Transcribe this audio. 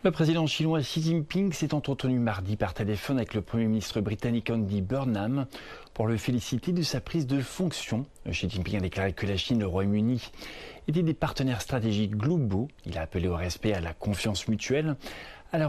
Le président chinois Xi Jinping s'est entretenu mardi par téléphone avec le Premier ministre britannique Andy Burnham pour le féliciter de sa prise de fonction. Xi Jinping a déclaré que la Chine et le Royaume-Uni étaient des partenaires stratégiques globaux. Il a appelé au respect et à la confiance mutuelle